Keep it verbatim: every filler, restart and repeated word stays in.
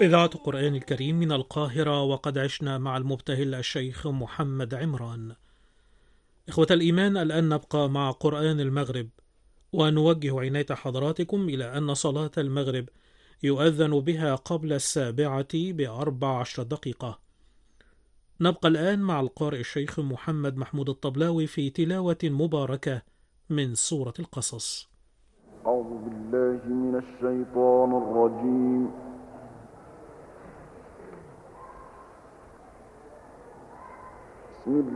إذاعة قرآن الكريم من القاهرة، وقد عشنا مع المبتهل الشيخ محمد عمران. إخوة الإيمان، الآن نبقى مع قرآن المغرب، ونوجه عناية حضراتكم إلى أن صلاة المغرب يؤذن بها قبل السابعة بأربع عشر دقيقة. نبقى الآن مع القارئ الشيخ محمد محمود الطبلاوي في تلاوة مباركة من سورة القصص. أعوذ بالله من الشيطان الرجيم. بسم الله